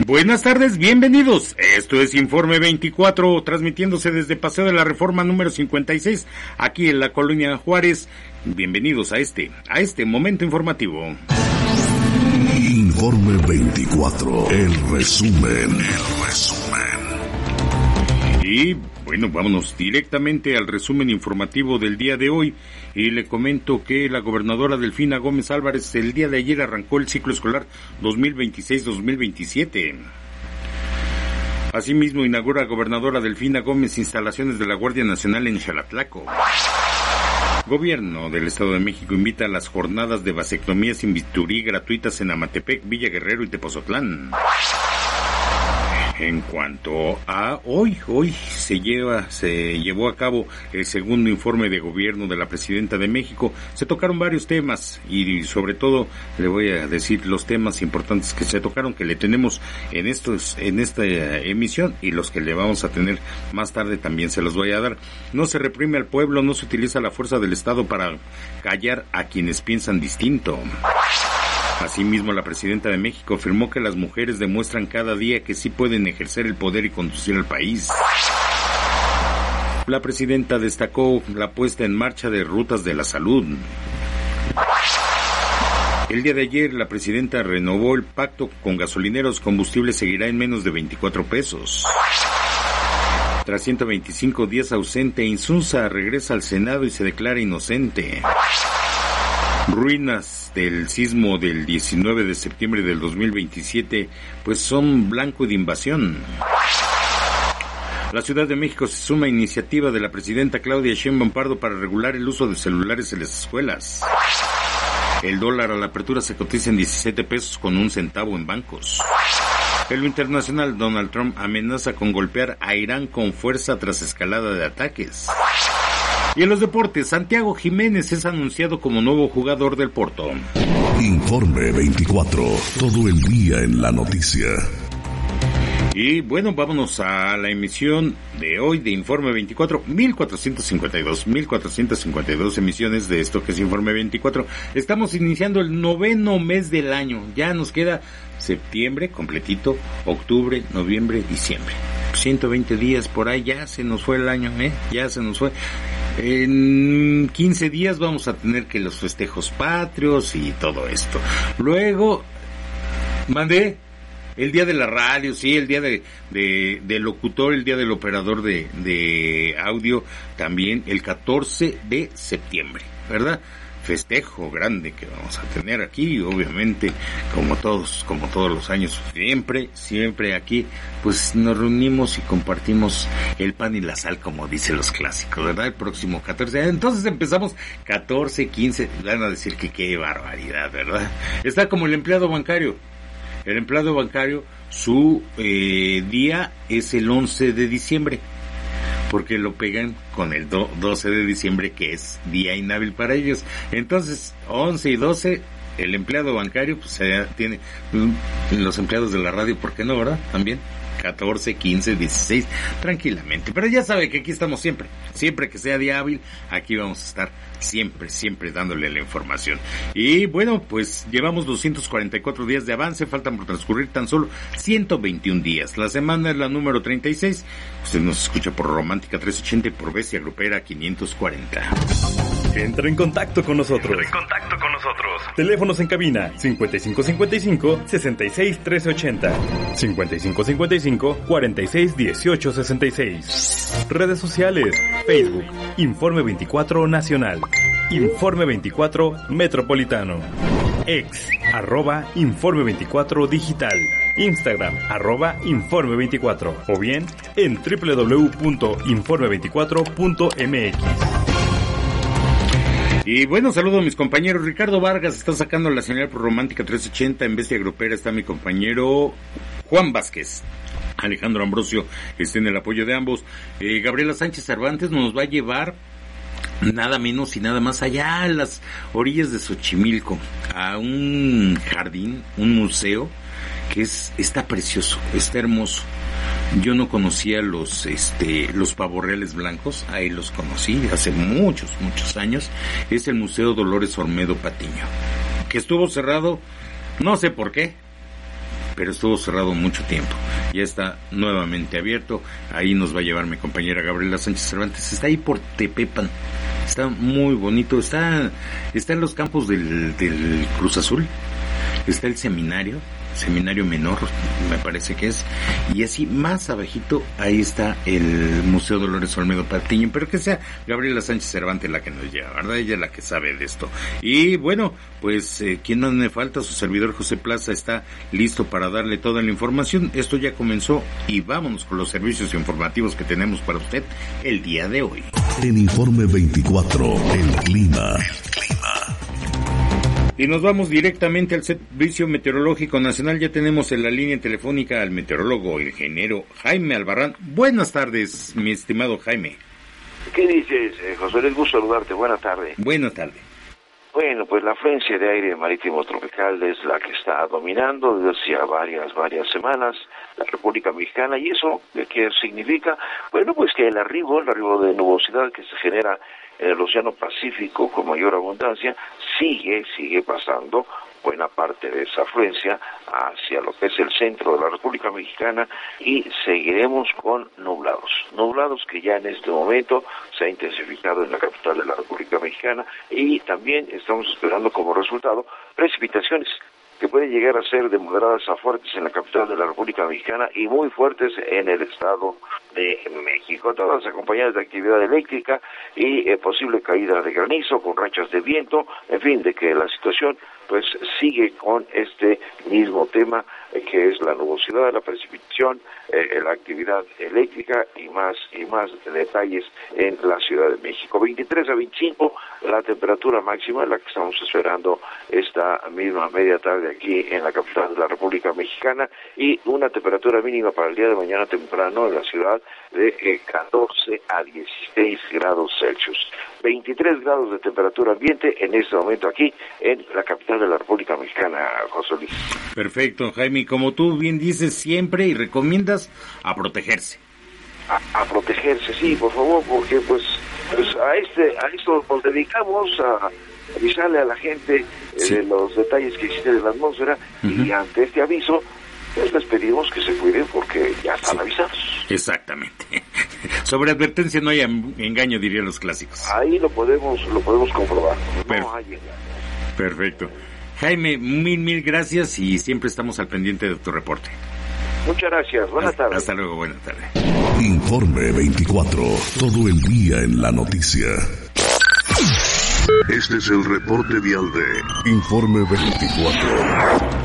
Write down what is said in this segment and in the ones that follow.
Buenas tardes, bienvenidos. Esto es Informe 24, transmitiéndose desde Paseo de la Reforma número 56, aquí en la Colonia Juárez. Bienvenidos a este momento informativo. Informe 24, el resumen. Y bueno, vámonos directamente al resumen informativo del día de hoy. Y le comento que la gobernadora Delfina Gómez Álvarez el día de ayer arrancó el ciclo escolar 2026-2027. Asimismo, inaugura gobernadora Delfina Gómez instalaciones de la Guardia Nacional en Xalatlaco. Gobierno del Estado de México invita a las jornadas de vasectomía sin bisturí gratuitas en Amatepec, Villa Guerrero y Tepozotlán. En cuanto a hoy se llevó a cabo el segundo informe de gobierno de la Presidenta de México. Se tocaron varios temas y sobre todo le voy a decir los temas importantes que se tocaron, que le tenemos en esta emisión, y los que le vamos a tener más tarde también se los voy a dar. No se reprime al pueblo, no se utiliza la fuerza del Estado para callar a quienes piensan distinto. Asimismo, la Presidenta de México afirmó que las mujeres demuestran cada día que sí pueden ejercer el poder y conducir el país. La Presidenta destacó la puesta en marcha de rutas de la salud. El día de ayer, la Presidenta renovó el pacto con gasolineros. Combustible seguirá en menos de 24 pesos. Tras 125 días ausente, Insunza regresa al Senado y se declara inocente. Ruinas del sismo del 19 de septiembre del 2027, pues son blanco de invasión. La Ciudad de México se suma a iniciativa de la presidenta Claudia Sheinbaum Pardo para regular el uso de celulares en las escuelas. El dólar a la apertura se cotiza en 17 pesos con un centavo en bancos. En lo internacional, Donald Trump amenaza con golpear a Irán con fuerza tras escalada de ataques. Y en los deportes, Santiago Jiménez es anunciado como nuevo jugador del Porto. Informe 24, todo el día en la noticia. Y bueno, vámonos a la emisión de hoy de Informe 24, 1452 emisiones de esto que es Informe 24. Estamos iniciando el 9º mes del año, ya nos queda septiembre completito, octubre, noviembre, diciembre. 120 días por ahí, ya se nos fue el año, ya se nos fue. En 15 días vamos a tener que los festejos patrios y todo esto. Luego, el día de la radio, sí, el día del locutor, el día del operador de audio, también el 14 de septiembre, ¿verdad? Festejo grande que vamos a tener aquí, obviamente, como todos los años, siempre aquí, pues nos reunimos y compartimos el pan y la sal, como dicen los clásicos, ¿verdad? El próximo 14, entonces empezamos 14, 15, van a decir que qué barbaridad, ¿verdad? Está como el empleado bancario. El empleado bancario, su día es el 11 de diciembre. Porque lo pegan con el 12 de diciembre, que es día inhábil para ellos. Entonces, 11 y 12, el empleado bancario, pues tiene los empleados de la radio, ¿por qué no, verdad? También 14, 15, 16, tranquilamente. Pero ya sabe que aquí estamos siempre que sea día hábil, aquí vamos a estar siempre dándole la información. Y bueno, pues llevamos 244 días de avance, faltan por transcurrir tan solo 121 días. La semana es la número 36. Usted nos escucha por Romántica 380 y por Bestia Grupera 540. Entra en contacto con nosotros. Teléfonos en cabina 5555-661380, 5555-461866. Redes sociales, Facebook, Informe 24 Nacional, Informe 24 Metropolitano, Ex, @Informe 24 Digital, Instagram, @Informe 24, o bien en www.informe24.mx. Y bueno, saludo a mis compañeros. Ricardo Vargas está sacando la señal por Romántica 380. En Bestia Grupera está mi compañero Juan Vázquez. Alejandro Ambrosio está en el apoyo de ambos. Gabriela Sánchez Cervantes nos va a llevar nada menos y nada más allá a las orillas de Xochimilco, a un jardín, un museo que está precioso, está hermoso. Yo no conocía los pavorreales blancos, ahí los conocí hace muchos años. Es el Museo Dolores Olmedo Patiño, que estuvo cerrado, no sé por qué, pero estuvo cerrado mucho tiempo. Ya está nuevamente abierto. Ahí nos va a llevar mi compañera Gabriela Sánchez Cervantes. Está ahí por Tepepan. Está muy bonito. Está en los campos del Cruz Azul. Está el seminario menor, me parece que es, y así más abajito, ahí está el Museo Dolores Olmedo Patiño, pero que sea Gabriela Sánchez Cervantes la que nos lleva, ¿verdad? Ella es la que sabe de esto. Y bueno, pues, ¿quién no me falta? Su servidor José Plaza está listo para darle toda la información. Esto ya comenzó y vámonos con los servicios informativos que tenemos para usted el día de hoy. En Informe 24, el clima. Y nos vamos directamente al Servicio Meteorológico Nacional. Ya tenemos en la línea telefónica al meteorólogo ingeniero Jaime Albarrán. Buenas tardes, mi estimado Jaime. ¿Qué dices, José Luis? Gusto saludarte. Buenas tardes. Buenas tardes. Bueno, pues la afluencia de aire marítimo tropical es la que está dominando desde hace varias semanas la República Mexicana. ¿Y eso qué significa? Bueno, pues que el arribo de nubosidad que se genera en el Océano Pacífico con mayor abundancia sigue pasando buena parte de esa afluencia hacia lo que es el centro de la República Mexicana y seguiremos con nublados que ya en este momento se ha intensificado en la capital de la República Mexicana y también estamos esperando como resultado precipitaciones que pueden llegar a ser de moderadas a fuertes en la capital de la República Mexicana y muy fuertes en el Estado de México, todas acompañadas de actividad eléctrica y posible caída de granizo con rachas de viento, en fin, de que la situación pues sigue con este mismo tema que es la nubosidad, la precipitación, la actividad eléctrica y más detalles en la Ciudad de México. 23 a 25 la temperatura máxima, la que estamos esperando esta misma media tarde aquí en la capital de la República Mexicana y una temperatura mínima para el día de mañana temprano en la ciudad de 14 a 16 grados Celsius. 23 grados de temperatura ambiente en este momento aquí en la capital de la República Mexicana, José Luis. Perfecto, Jaime, como tú bien dices siempre y recomiendas, a protegerse. A protegerse, sí, por favor, porque pues a esto nos dedicamos a avisarle a la gente de los detalles que existen en la atmósfera y ante este aviso pues les pedimos que se cuiden porque ya están avisados. Exactamente. Sobre advertencia no hay engaño, dirían los clásicos. Ahí lo podemos comprobar. No hay engaño. Perfecto. Jaime, mil gracias y siempre estamos al pendiente de tu reporte. Muchas gracias. Buenas tardes. Hasta luego, buenas tardes. Informe 24. Todo el día en la noticia. Este es el reporte vial de Informe 24.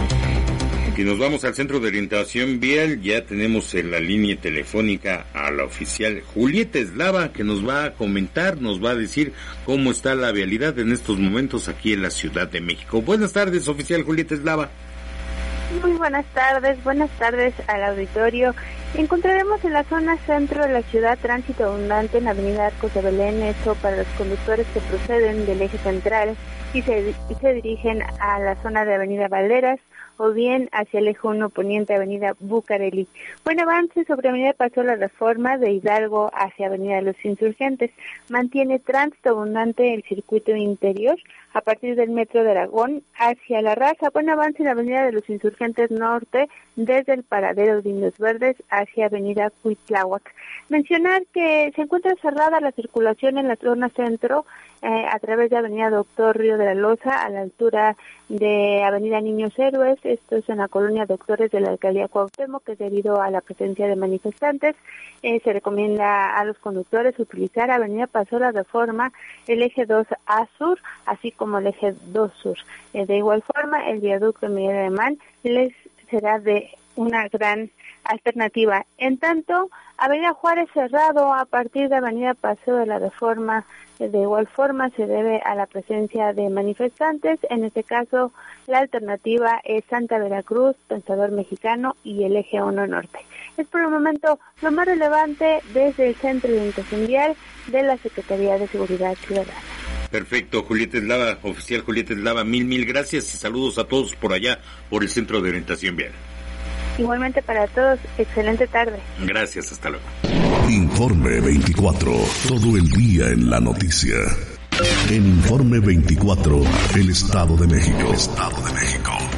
Y nos vamos al Centro de Orientación Vial. Ya tenemos en la línea telefónica a la oficial Julieta Eslava, que nos va a comentar, nos va a decir cómo está la vialidad en estos momentos aquí en la Ciudad de México. Buenas tardes, oficial Julieta Eslava. Muy buenas tardes al auditorio. Encontraremos en la zona centro de la ciudad tránsito abundante en Avenida Arcos de Belén, esto para los conductores que proceden del eje central y se dirigen a la zona de Avenida Valderas, o bien hacia el eje 1 poniente Avenida Bucareli. Buen avance sobre Avenida Paseo La Reforma de Hidalgo hacia Avenida Los Insurgentes. Mantiene tránsito abundante el circuito interior a partir del Metro de Aragón hacia La Raza. Buen avance en la Avenida de los Insurgentes Norte desde el paradero de Indios Verdes hacia Avenida Cuitláhuac. Mencionar que se encuentra cerrada la circulación en la zona centro a través de Avenida Doctor Río de la Loza a la altura de Avenida Niños Héroes. Esto es en la colonia Doctores de la Alcaldía Cuauhtémoc, que debido a la presencia de manifestantes se recomienda a los conductores utilizar Avenida Paseo La Reforma, el eje 2A Sur, así como el eje 2 Sur. De igual forma, el viaducto Miguel Alemán les será de una gran alternativa. En tanto, Avenida Juárez cerrado a partir de Avenida Paseo de la Reforma. De igual forma se debe a la presencia de manifestantes. En este caso, la alternativa es Santa Veracruz, Pensador Mexicano y el eje 1 Norte. Es por el momento lo más relevante desde el Centro de Orientación Vial de la Secretaría de Seguridad Ciudadana. Perfecto, Julieta Eslava, oficial Julieta Eslava, mil gracias y saludos a todos por allá, por el Centro de Orientación Vial. Igualmente para todos, excelente tarde. Gracias, hasta luego. Informe 24, todo el día en la noticia. En Informe 24, el Estado de México.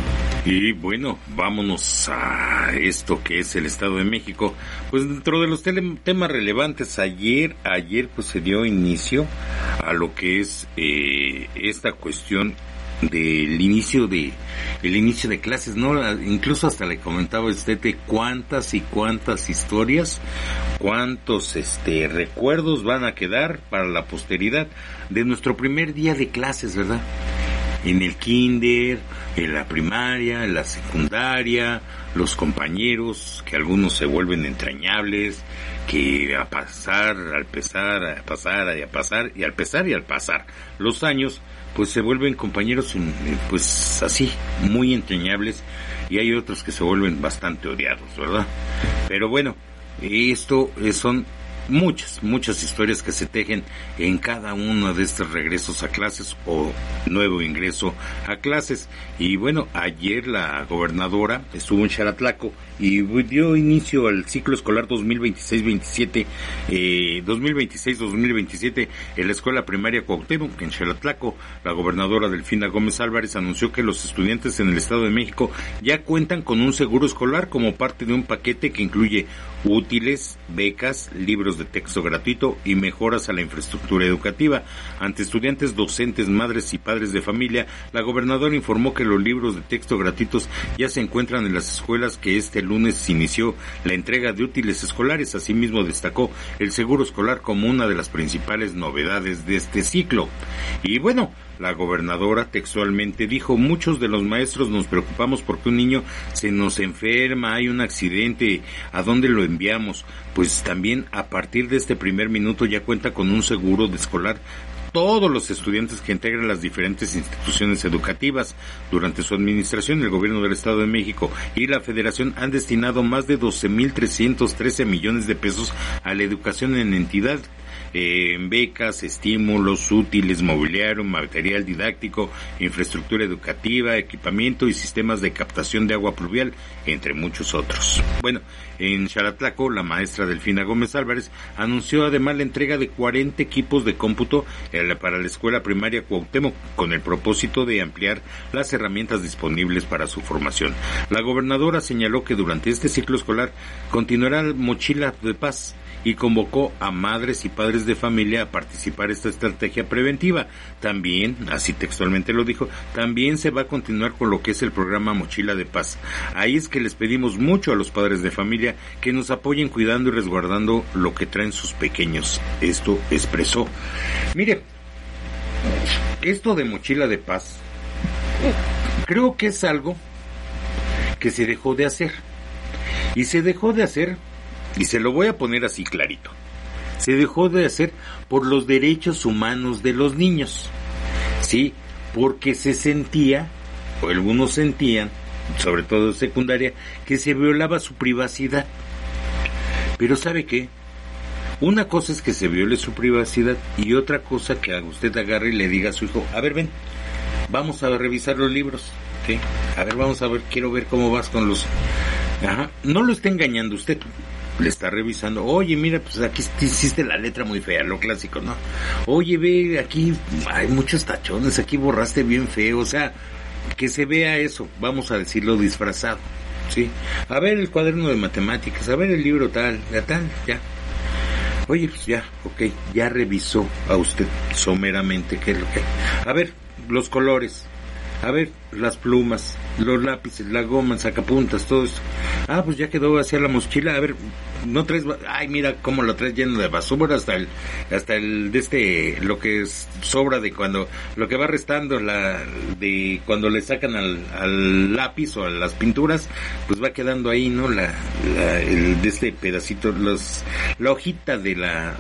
Y bueno, vámonos a esto que es el Estado de México. Pues dentro de los temas relevantes, ayer pues se dio inicio a lo que es esta cuestión del inicio de clases, ¿no? Incluso hasta le comentaba a usted de cuántas y cuántas historias, cuántos recuerdos van a quedar para la posteridad de nuestro primer día de clases, ¿verdad? En el kinder, en la primaria, en la secundaria, los compañeros, que algunos se vuelven entrañables, que al pasar los años, pues se vuelven compañeros, pues así, muy entrañables, y hay otros que se vuelven bastante odiados, ¿verdad? Pero bueno, esto son muchas historias que se tejen en cada uno de estos regresos a clases o nuevo ingreso a clases. Y bueno, ayer la gobernadora estuvo en Xalatlaco y dio inicio al ciclo escolar 2026-27 en la escuela primaria Cuauhtémoc, en Xalatlaco. La gobernadora Delfina Gómez Álvarez anunció que los estudiantes en el Estado de México ya cuentan con un seguro escolar como parte de un paquete que incluye útiles, becas, libros de texto gratuito y mejoras a la infraestructura educativa. Ante estudiantes, docentes, madres y padres de familia, la gobernadora informó que los libros de texto gratuitos ya se encuentran en las escuelas, que este lunes se inició la entrega de útiles escolares. Asimismo, destacó el seguro escolar como una de las principales novedades de este ciclo. Y bueno, la gobernadora textualmente dijo: muchos de los maestros nos preocupamos porque un niño se nos enferma, hay un accidente, ¿a dónde lo enviamos? Pues también a partir de este primer minuto ya cuenta con un seguro de escolar todos los estudiantes que integran las diferentes instituciones educativas. Durante su administración, el gobierno del Estado de México y la Federación han destinado más de 12,313 millones de pesos a la educación en entidad, en becas, estímulos, útiles, mobiliario, material didáctico, infraestructura educativa, equipamiento y sistemas de captación de agua pluvial, entre muchos otros. Bueno, en Xalatlaco, la maestra Delfina Gómez Álvarez anunció además la entrega de 40 equipos de cómputo para la escuela primaria Cuauhtémoc, con el propósito de ampliar las herramientas disponibles para su formación. La gobernadora señaló que durante este ciclo escolar continuará la Mochila de Paz y convocó a madres y padres de familia a participar en esta estrategia preventiva. También, así textualmente lo dijo, también se va a continuar con lo que es el programa Mochila de Paz. Ahí es que les pedimos mucho a los padres de familia que nos apoyen cuidando y resguardando lo que traen sus pequeños. Esto expresó. Mire, esto de Mochila de Paz, creo que es algo que se dejó de hacer. Y se dejó de hacer, y se lo voy a poner así clarito, se dejó de hacer por los derechos humanos de los niños, ¿sí? Porque se sentía, o algunos sentían, sobre todo en secundaria, que se violaba su privacidad. Pero ¿sabe qué? Una cosa es que se viole su privacidad y otra cosa que usted agarre y le diga a su hijo: a ver, ven, vamos a revisar los libros, ¿sí? A ver, vamos a ver, quiero ver cómo vas con los... Ajá, no lo está engañando usted, le está revisando. Oye, mira, pues aquí hiciste la letra muy fea, lo clásico, ¿no? Oye, ve, aquí hay muchos tachones, aquí borraste bien feo, o sea, que se vea eso, vamos a decirlo disfrazado, ¿sí? A ver el cuaderno de matemáticas, a ver el libro tal, ya. Oye, pues ya, ok, ya revisó a usted someramente qué es lo que... A ver, los colores, a ver, las plumas, los lápices, la goma, sacapuntas, todo esto. Ah, pues ya quedó hacia la mochila. A ver, no traes... Ay, mira cómo lo traes lleno de basura, hasta el lo que sobra de cuando... Lo que va restando de cuando le sacan al lápiz o a las pinturas, pues va quedando ahí, ¿no? El de este pedacito, la hojita del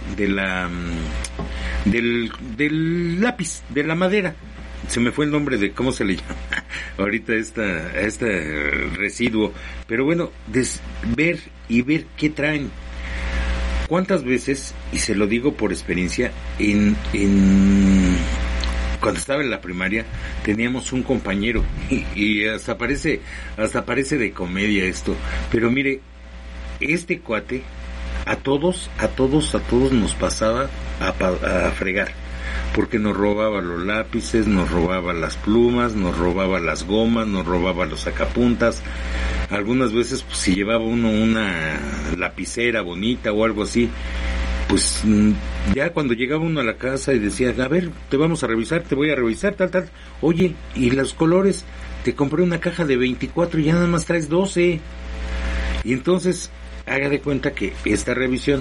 lápiz, de la madera. Se me fue el nombre de cómo se le llama ahorita este residuo, pero bueno, ver qué traen. ¿Cuántas veces, y se lo digo por experiencia, cuando estaba en la primaria teníamos un compañero y hasta parece de comedia esto, pero mire, este cuate a todos nos pasaba a fregar. porque nos robaba los lápices, nos robaba las plumas, nos robaba las gomas, nos robaba los sacapuntas. Algunas veces, pues, si llevaba uno una lapicera bonita o algo así, pues ya cuando llegaba uno a la casa y decía, a ver, te vamos a revisar, te voy a revisar, tal, oye, ¿y los colores? Te compré una caja de 24 y ya nada más traes 12. Y entonces, haga de cuenta que esta revisión,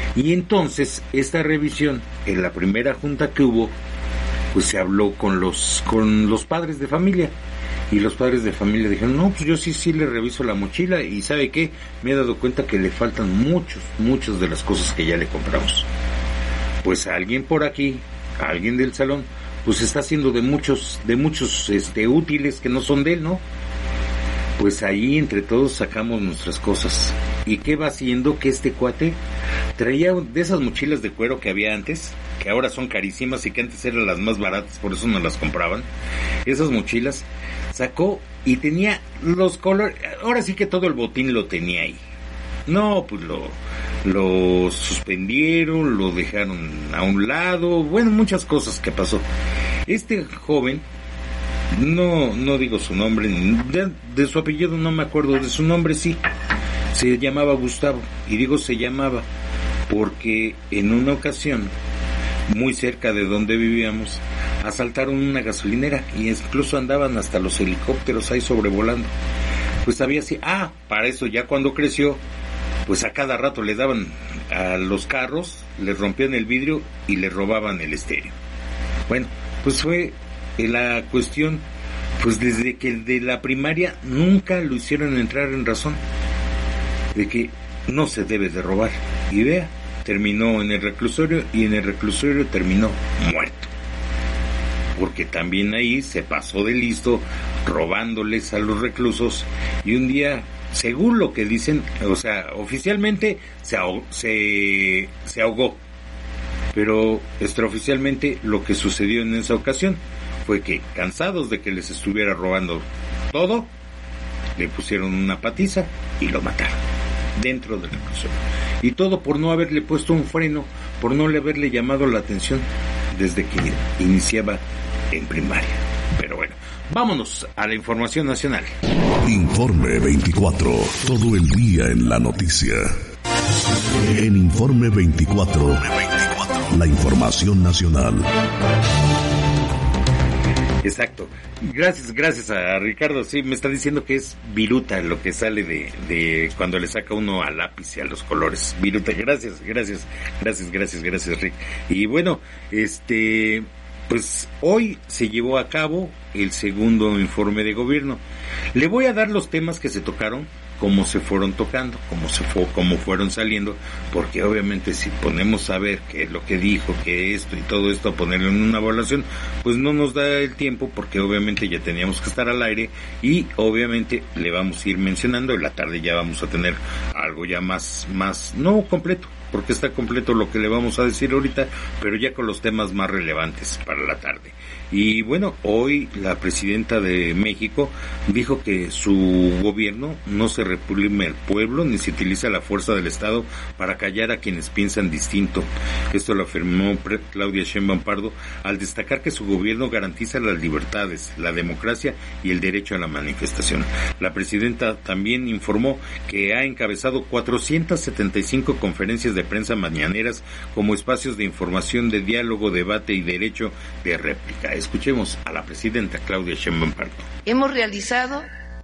en la primera junta que hubo, pues se habló con los padres de familia, y los padres de familia dijeron, no, pues yo sí le reviso la mochila, y ¿sabe qué? Me he dado cuenta que le faltan muchos de las cosas que ya le compramos. Pues alguien por aquí, alguien del salón, pues está haciendo de muchos útiles que no son de él, ¿no? Pues ahí entre todos sacamos nuestras cosas. ¿Y qué va haciendo? Que este cuate traía de esas mochilas de cuero que había antes, que ahora son carísimas y que antes eran las más baratas, por eso no las compraban. Esas mochilas sacó y tenía los colores, ahora sí que todo el botín lo tenía ahí. No, pues lo suspendieron, lo dejaron a un lado, bueno, muchas cosas que pasó. Este joven, no digo su nombre, de su apellido no me acuerdo, de su nombre sí, se llamaba Gustavo, y digo se llamaba porque en una ocasión, muy cerca de donde vivíamos, asaltaron una gasolinera y incluso andaban hasta los helicópteros ahí sobrevolando. Pues había así, para eso ya cuando creció, pues a cada rato le daban a los carros, les rompían el vidrio y le robaban el estéreo. Bueno, pues fue la cuestión, pues desde que de la primaria nunca lo hicieron entrar en razón de que no se debe de robar. Y vea, terminó en el reclusorio y en el reclusorio terminó muerto. Porque también ahí se pasó de listo robándoles a los reclusos y un día, según lo que dicen, o sea, oficialmente se ahogó. Pero extraoficialmente lo que sucedió en esa ocasión fue que, cansados de que les estuviera robando todo, le pusieron una patiza y lo mataron dentro del reclusorio. Y todo por no haberle puesto un freno, por no haberle llamado la atención desde que iniciaba en primaria. Pero bueno, vámonos a la información nacional. Informe 24, todo el día en la noticia. En Informe 24, la información nacional. Exacto. Gracias a Ricardo. Sí, me está diciendo que es viruta lo que sale de cuando le saca uno al lápiz y a los colores. Viruta. Gracias, Rick. Y bueno, pues hoy se llevó a cabo el segundo informe de gobierno. Le voy a dar los temas que se tocaron, cómo se fueron tocando, cómo fueron saliendo, porque obviamente si ponemos a ver qué es lo que dijo, que esto y todo esto, a ponerlo en una evaluación, pues no nos da el tiempo, porque obviamente ya teníamos que estar al aire y obviamente le vamos a ir mencionando. En la tarde ya vamos a tener algo ya más no completo, porque está completo lo que le vamos a decir ahorita, pero ya con los temas más relevantes para la tarde. Y bueno, hoy la presidenta de México dijo que su gobierno no se reprime al pueblo ni se utiliza la fuerza del Estado para callar a quienes piensan distinto. Esto lo afirmó Claudia Sheinbaum Pardo al destacar que su gobierno garantiza las libertades, la democracia y el derecho a la manifestación. La presidenta también informó que ha encabezado 475 conferencias de prensa mañaneras como espacios de información, de diálogo, debate y derecho de réplica. Escuchemos a la presidenta Claudia Sheinbaum Pardo. Hemos realizado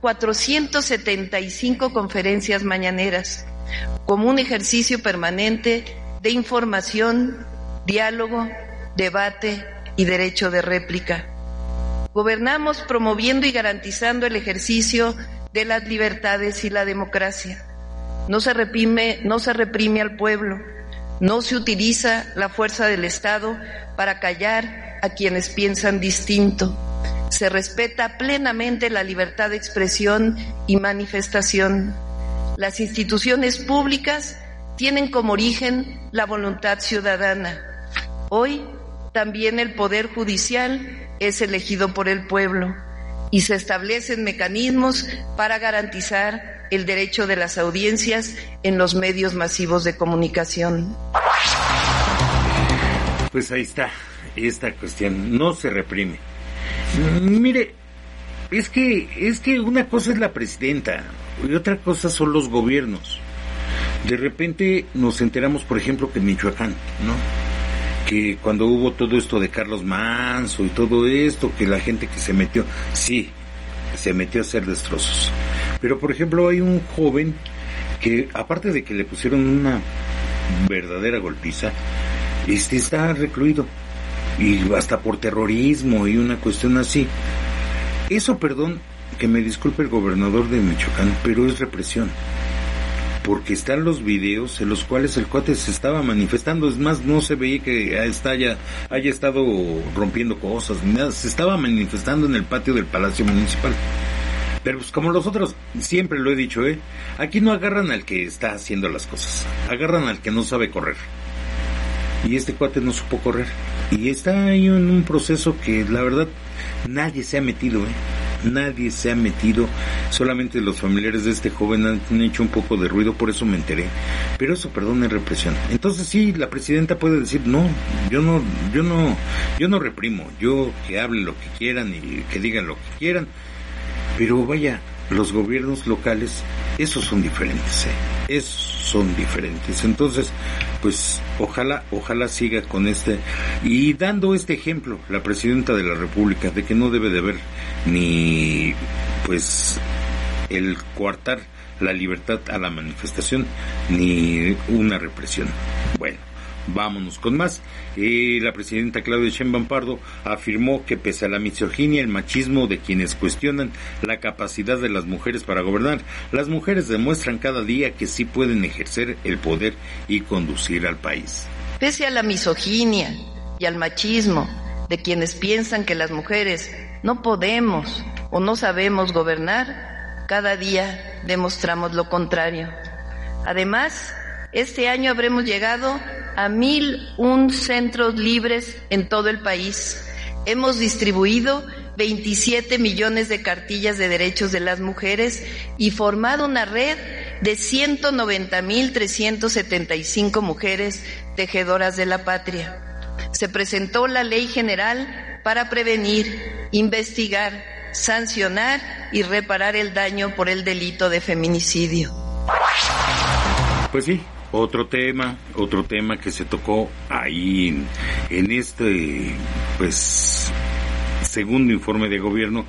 475 conferencias mañaneras como un ejercicio permanente de información, diálogo, debate y derecho de réplica. Gobernamos promoviendo y garantizando el ejercicio de las libertades y la democracia. No se reprime al pueblo, no se utiliza la fuerza del Estado para callar a quienes piensan distinto. Se respeta plenamente la libertad de expresión y manifestación. Las instituciones públicas tienen como origen la voluntad ciudadana. Hoy también el Poder Judicial es elegido por el pueblo y se establecen mecanismos para garantizar el derecho de las audiencias en los medios masivos de comunicación. Pues ahí está. esta cuestión, no se reprime. Mire, es que una cosa es la presidenta y otra cosa son los gobiernos. De repente nos enteramos, por ejemplo, que en Michoacán, ¿no? Que cuando hubo todo esto de Carlos Manso y todo esto, que la gente que se metió, sí, se metió a hacer destrozos. Pero, por ejemplo, hay un joven que, aparte de que le pusieron una verdadera golpiza, está recluido, y hasta por terrorismo y una cuestión así. Eso, perdón, que me disculpe el gobernador de Michoacán, pero es represión. Porque están los videos en los cuales el cuate se estaba manifestando, es más, no se veía que haya estado rompiendo cosas, ni nada, se estaba manifestando en el patio del Palacio Municipal. Pero pues como los otros, siempre lo he dicho, aquí no agarran al que está haciendo las cosas, agarran al que no sabe correr. Y este cuate no supo correr. Y está ahí en un proceso que la verdad nadie se ha metido, Nadie se ha metido, solamente los familiares de este joven han hecho un poco de ruido, por eso me enteré. Pero eso, perdón, es represión. Entonces sí, la presidenta puede decir, no, yo no reprimo, yo que hablen lo que quieran y que digan lo que quieran. Pero vaya, los gobiernos locales, esos son diferentes, esos son diferentes. Entonces, pues ojalá siga con y dando este ejemplo la presidenta de la República de que no debe de haber ni pues el coartar la libertad a la manifestación ni una represión. Bueno, vámonos con más. La presidenta Claudia Sheinbaum Pardo afirmó que pese a la misoginia y el machismo de quienes cuestionan la capacidad de las mujeres para gobernar, las mujeres demuestran cada día que sí pueden ejercer el poder y conducir al país. Pese a la misoginia y al machismo de quienes piensan que las mujeres no podemos o no sabemos gobernar, cada día demostramos lo contrario. Además, este año habremos llegado a 1,001 centros libres en todo el país. Hemos distribuido 27 millones de cartillas de derechos de las mujeres y formado una red de 190,375 mujeres tejedoras de la patria. Se presentó la Ley General para prevenir, investigar, sancionar y reparar el daño por el delito de feminicidio. Pues sí. Otro tema que se tocó ahí en este, pues, segundo informe de gobierno.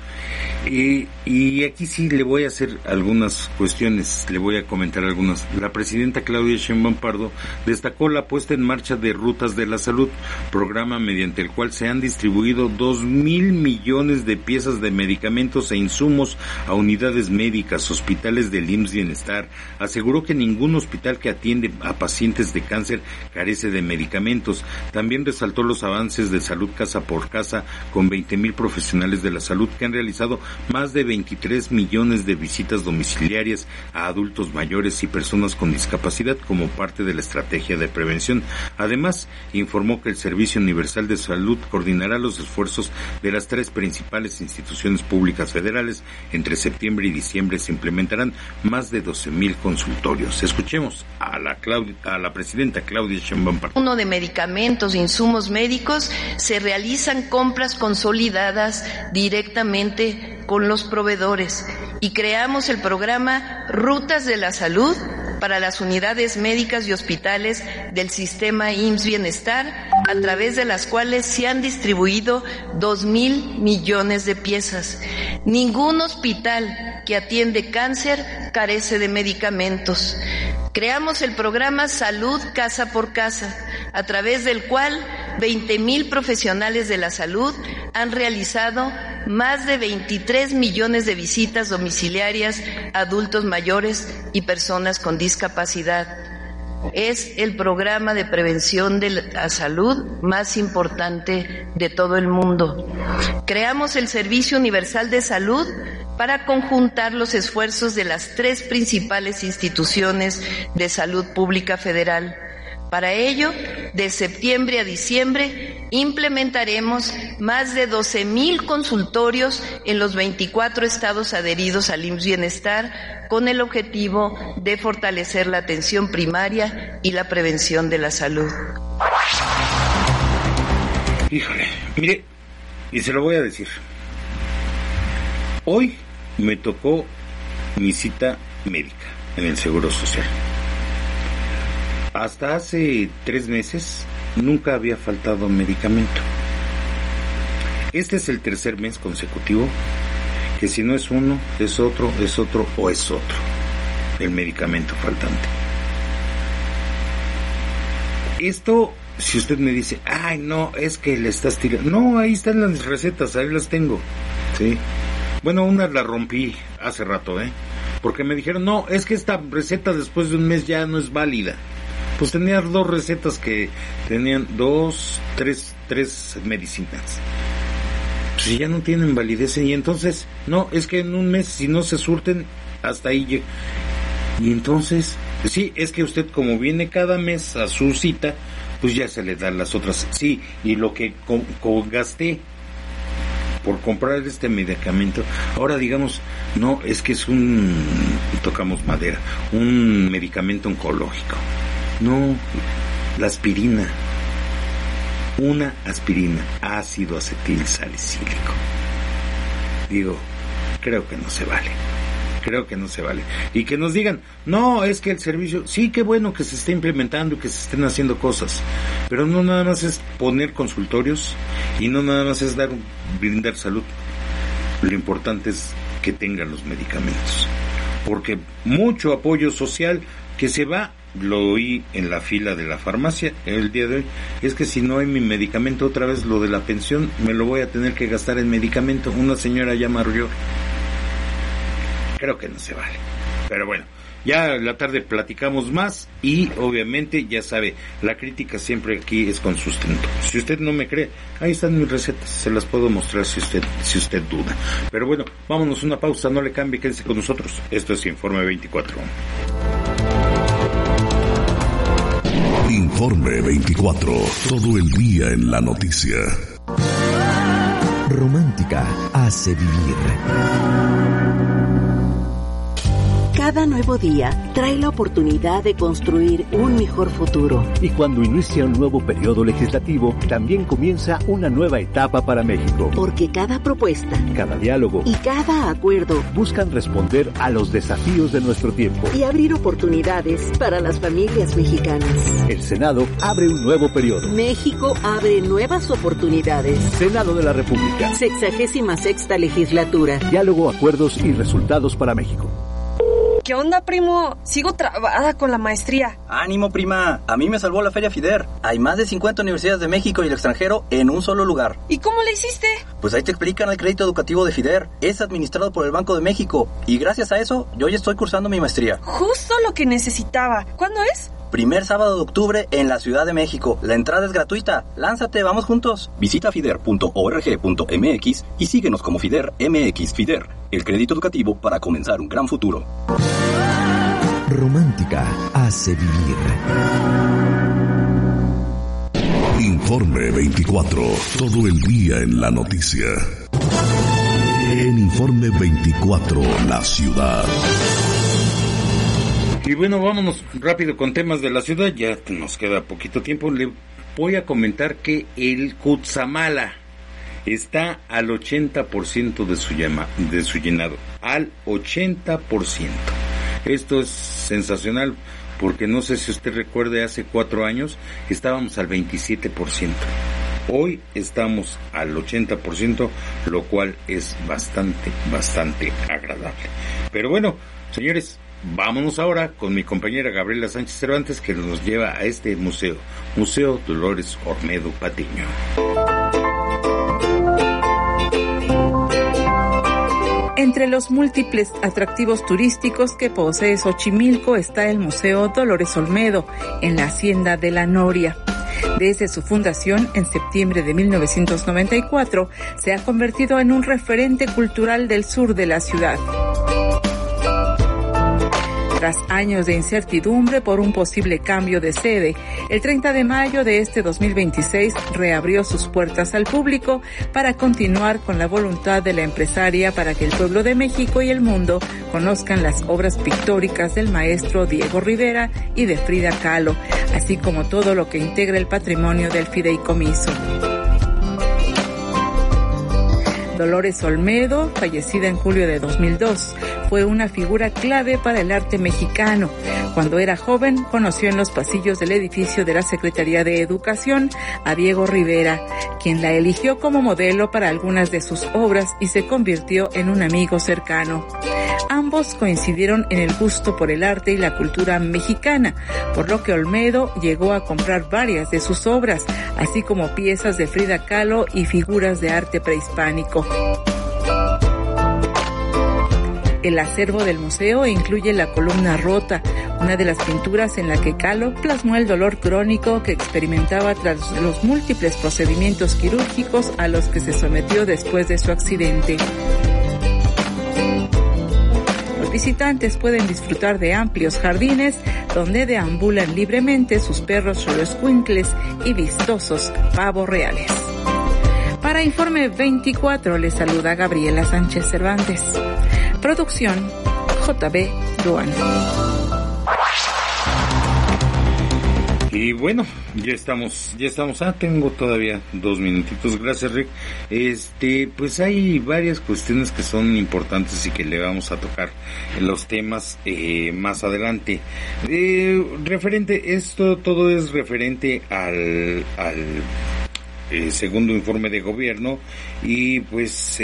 Y aquí sí le voy a hacer algunas cuestiones, le voy a comentar algunas. La presidenta Claudia Sheinbaum Pardo destacó la puesta en marcha de Rutas de la Salud, programa mediante el cual se han distribuido 2,000 millones de piezas de medicamentos e insumos a unidades médicas, hospitales del IMSS Bienestar. Aseguró que ningún hospital que atiende a pacientes de cáncer carece de medicamentos. También resaltó los avances de salud casa por casa con 20,000 profesionales de la salud que han realizado más de 23 millones de visitas domiciliarias a adultos mayores y personas con discapacidad como parte de la estrategia de prevención. Además, informó que el Servicio Universal de Salud coordinará los esfuerzos de las 3 principales instituciones públicas federales. Entre septiembre y diciembre se implementarán más de 12,000 consultorios. Escuchemos a la presidenta Claudia Sheinbaum Pardo. Uno de medicamentos e insumos médicos, se realizan compras consolidadas directamente con los proveedores y creamos el programa Rutas de la Salud para las unidades médicas y hospitales del sistema IMSS Bienestar, a través de las cuales se han distribuido 2,000 millones de piezas. Ningún hospital que atiende cáncer carece de medicamentos. Creamos el programa Salud Casa por Casa, a través del cual 20,000 profesionales de la salud han realizado más de 23 millones de visitas domiciliarias a adultos mayores y personas con discapacidad. Es el programa de prevención de la salud más importante de todo el mundo. Creamos el Servicio Universal de Salud para conjuntar los esfuerzos de las 3 principales instituciones de salud pública federal. Para ello, de septiembre a diciembre, implementaremos más de 12,000 consultorios en los 24 estados adheridos al IMSS Bienestar, con el objetivo de fortalecer la atención primaria y la prevención de la salud. Híjole, mire, y se lo voy a decir. Hoy me tocó mi cita médica en el Seguro Social. Hasta hace 3 meses nunca había faltado medicamento. Este es el 3er mes consecutivo que si no es uno, es otro o es otro el medicamento faltante. Esto, si usted me dice, ay no, es que le estás tirando, no, ahí están las recetas, ahí las tengo, ¿sí? Bueno, una la rompí hace rato, porque me dijeron, no, es que esta receta después de un mes ya no es válida. Pues tenía 2 recetas que tenían 3 medicinas. Pues ya no tienen validez, y entonces, no, es que en un mes si no se surten, hasta ahí llega. Y entonces, sí, es que usted como viene cada mes a su cita, pues ya se le dan las otras. Sí, y lo que gasté por comprar este medicamento, ahora digamos, no, es que es tocamos madera, un medicamento oncológico. No, la aspirina. Una aspirina, ácido acetil salicílico. Digo, creo que no se vale. Y que nos digan, no, es que el servicio, sí, qué bueno que se esté implementando y que se estén haciendo cosas, pero no nada más es poner consultorios y no nada más es brindar salud. Lo importante es que tengan los medicamentos, porque mucho apoyo social que se va, lo oí en la fila de la farmacia el día de hoy, es que si no hay mi medicamento, otra vez lo de la pensión, me lo voy a tener que gastar en medicamento. Una señora ya mayor. Creo que no se vale. Pero bueno, ya en la tarde platicamos más y obviamente ya sabe, la crítica siempre aquí es con sustento. Si usted no me cree, ahí están mis recetas, se las puedo mostrar si usted duda. Pero bueno, vámonos a una pausa, no le cambie, quédese con nosotros. Esto es Informe 24. Informe 24, todo el día en la noticia. Romántica hace vivir. Cada nuevo día trae la oportunidad de construir un mejor futuro. Y cuando inicia un nuevo periodo legislativo, también comienza una nueva etapa para México. Porque cada propuesta, cada diálogo y cada acuerdo buscan responder a los desafíos de nuestro tiempo y abrir oportunidades para las familias mexicanas. El Senado abre un nuevo periodo. México abre nuevas oportunidades. Senado de la República. 66ª legislatura. Diálogo, acuerdos y resultados para México. ¿Qué onda, primo? Sigo trabada con la maestría. ¡Ánimo, prima! A mí me salvó la Feria FIDER. Hay más de 50 universidades de México y el extranjero en un solo lugar. ¿Y cómo le hiciste? Pues ahí te explican el crédito educativo de FIDER. Es administrado por el Banco de México. Y gracias a eso, yo ya estoy cursando mi maestría. Justo lo que necesitaba. ¿Cuándo es? Primer sábado de octubre en la Ciudad de México. La entrada es gratuita. Lánzate, vamos juntos. Visita fider.org.mx y síguenos como FIDER MX. FIDER, el crédito educativo para comenzar un gran futuro. Romántica hace vivir. Informe 24, todo el día en la noticia. En Informe 24, la ciudad. Y bueno, vámonos rápido con temas de la ciudad, ya nos queda poquito tiempo. Le voy a comentar que el Cutzamala está al 80% de su llenado, al 80%. Esto es sensacional, porque no sé si usted recuerde, hace 4 años estábamos al 27%. Hoy estamos al 80%, lo cual es bastante agradable. Pero bueno, señores, vámonos ahora con mi compañera Gabriela Sánchez Cervantes, que nos lleva a este museo, Museo Dolores Olmedo Patiño. Entre los múltiples atractivos turísticos que posee Xochimilco está el Museo Dolores Olmedo, en la Hacienda de la Noria. Desde su fundación en septiembre de 1994, se ha convertido en un referente cultural del sur de la ciudad. Tras años de incertidumbre por un posible cambio de sede, el 30 de mayo de este 2026 reabrió sus puertas al público para continuar con la voluntad de la empresaria para que el pueblo de México y el mundo conozcan las obras pictóricas del maestro Diego Rivera y de Frida Kahlo, así como todo lo que integra el patrimonio del fideicomiso. Dolores Olmedo, fallecida en julio de 2002, fue una figura clave para el arte mexicano. Cuando era joven, conoció en los pasillos del edificio de la Secretaría de Educación a Diego Rivera, quien la eligió como modelo para algunas de sus obras y se convirtió en un amigo cercano. Ambos coincidieron en el gusto por el arte y la cultura mexicana, por lo que Olmedo llegó a comprar varias de sus obras, así como piezas de Frida Kahlo y figuras de arte prehispánico. El acervo del museo incluye la columna rota, una de las pinturas en la que Kahlo plasmó el dolor crónico que experimentaba tras los múltiples procedimientos quirúrgicos a los que se sometió después de su accidente. Los visitantes pueden disfrutar de amplios jardines donde deambulan libremente sus perros xoloescuincles y vistosos pavos reales. Para Informe 24 les saluda Gabriela Sánchez Cervantes. Producción JB Duan. Y bueno, ya estamos. Tengo todavía 2 minutitos. Gracias, Rick. Pues hay varias cuestiones que son importantes y que le vamos a tocar en los temas más adelante. Todo es referente al segundo informe de gobierno y pues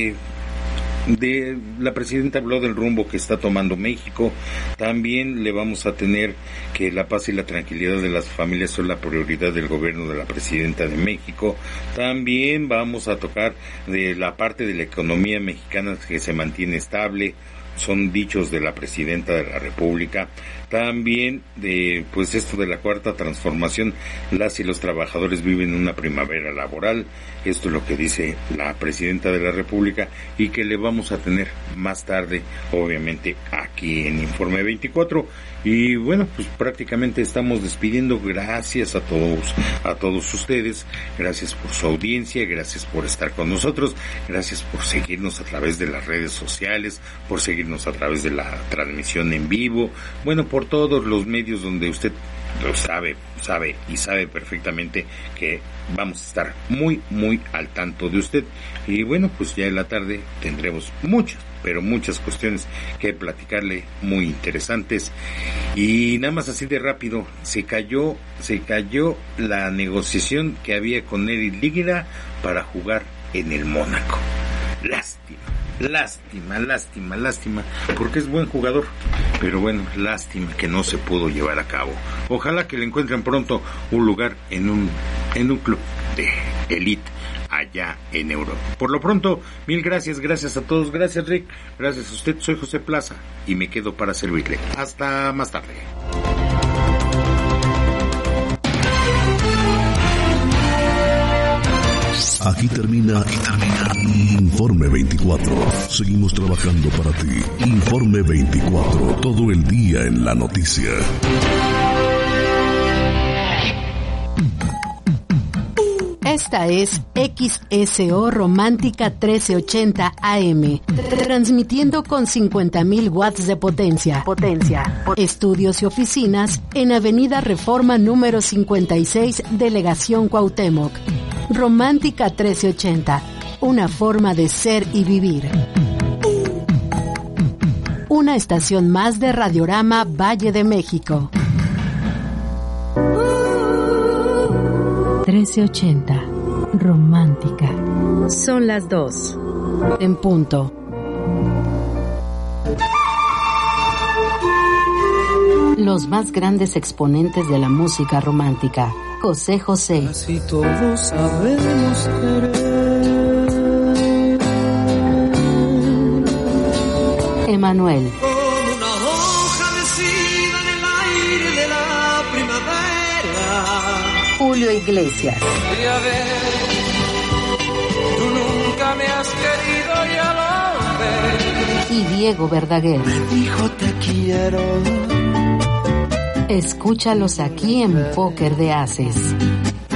la presidenta habló del rumbo que está tomando México. También le vamos a tener que la paz y la tranquilidad de las familias son la prioridad del gobierno de la presidenta de México. También vamos a tocar de la parte de la economía mexicana que se mantiene estable. Son dichos de la presidenta de la República. También pues esto de la cuarta transformación, las y los trabajadores viven una primavera laboral. Esto es lo que dice la presidenta de la República y que le vamos a tener más tarde, obviamente, aquí en Informe 24. Y bueno, pues prácticamente estamos despidiendo. Gracias a todos ustedes. Gracias por su audiencia, gracias por estar con nosotros, gracias por seguirnos a través de las redes sociales, por seguirnos a través de la transmisión en vivo, bueno, por todos los medios donde usted lo sabe perfectamente que vamos a estar muy al tanto de usted. Y bueno, pues ya en la tarde tendremos muchas cuestiones que platicarle muy interesantes. Y nada más así de rápido, se cayó la negociación que había con Eric Lígueda para jugar en el Mónaco. Lástima, porque es buen jugador, pero bueno, lástima que no se pudo llevar a cabo. Ojalá que le encuentren pronto un lugar en un club de élite allá en Europa. Por lo pronto, mil gracias a todos, gracias Rick, gracias a usted, soy José Plaza y me quedo para servirle. Hasta más tarde. Aquí termina Informe 24. Seguimos trabajando para ti. Informe 24. Todo el día en la noticia. Esta es XSO Romántica 1380 AM, transmitiendo con 50.000 watts de potencia. Estudios y oficinas en Avenida Reforma número 56, Delegación Cuauhtémoc. Romántica 1380, una forma de ser y vivir. Una estación más de Radiorama Valle de México. 1380, romántica. Son las 2. En punto. Los más grandes exponentes de la música romántica. José José. Casi todos sabemos querer. Emanuel. Como una hoja nacida en el aire de la primavera. Julio Iglesias. Y a ver, tú nunca me has querido, ya lo ves. Y Diego Verdaguer. Me dijo te quiero. Escúchalos aquí en Póker de Haces.